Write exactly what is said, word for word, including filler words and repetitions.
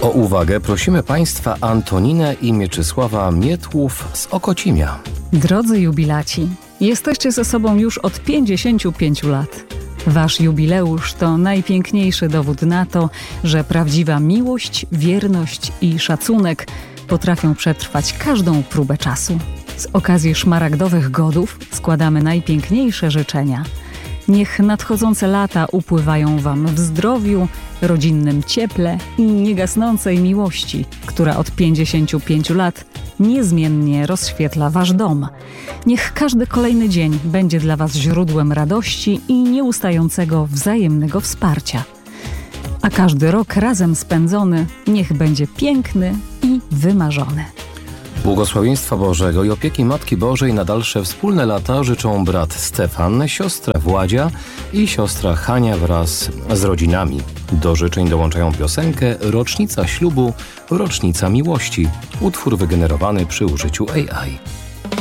O uwagę prosimy Państwa Antoninę i Mieczysława Mietłów z Okocimia. Drodzy jubilaci, jesteście ze sobą już od pięćdziesięciu pięciu lat. Wasz jubileusz to najpiękniejszy dowód na to, że prawdziwa miłość, wierność i szacunek potrafią przetrwać każdą próbę czasu. Z okazji szmaragdowych godów składamy najpiękniejsze życzenia. Niech nadchodzące lata upływają Wam w zdrowiu, rodzinnym cieple i niegasnącej miłości, która od pięćdziesięciu pięciu lat niezmiennie rozświetla Wasz dom. Niech każdy kolejny dzień będzie dla Was źródłem radości i nieustającego wzajemnego wsparcia. A każdy rok razem spędzony niech będzie piękny i wymarzony. Błogosławieństwa Bożego i opieki Matki Bożej na dalsze wspólne lata życzą brat Stefan, siostra Władzia i siostra Hania wraz z rodzinami. Do życzeń dołączają piosenkę Rocznica ślubu, rocznica miłości, utwór wygenerowany przy użyciu A I.